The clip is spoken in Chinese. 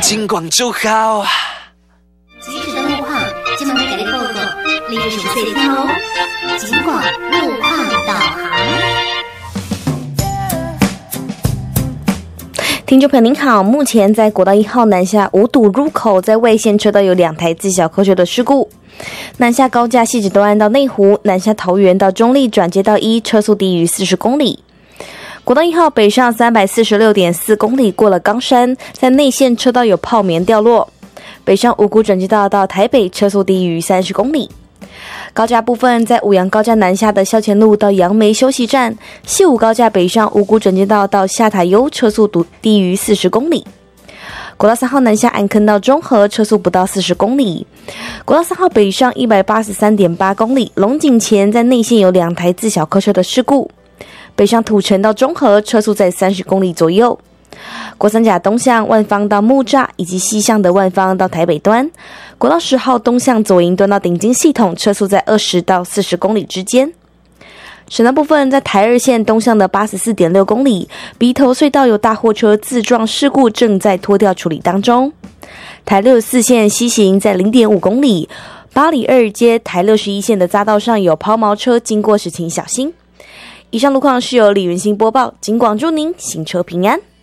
警广就好。 即时的路况，今晚给你报告，你有什么事情哦？警广路况导航。 听众朋友您好，目前在国道1号南下五堵入口，在外线车道有2台自小客车的事故。南下高架汐止东岸到内湖，南下桃园到中立转接道1，车速低于40公里。国道1号北上346.4公里，过了冈山，在内线车道有泡棉掉落。北上五股转接道到台北，车速低于30公里。高架部分，在五杨高架南下的校前路到杨梅休息站，西武高架北上五股转接道到下塔悠，车速低于40公里。国道3号南下安坑到中和，车速不到40公里。国道3号北上183.8公里，龙井前在内线有2台自小客车的事故。北上土城到中和，车速在30公里左右。国三甲东向万方到木栅，以及西向的万方到台北端。国道10号东向左营端到顶金系统，车速在20到40公里之间。省道部分，在台2线东向的84.6公里，鼻头隧道有大货车自撞事故，正在拖吊处理当中。台64线西行在 0.5 公里，八里2街台61线的匝道上有抛锚车经过时请小心。以上路况是由李云兴播报，警广祝您行车平安。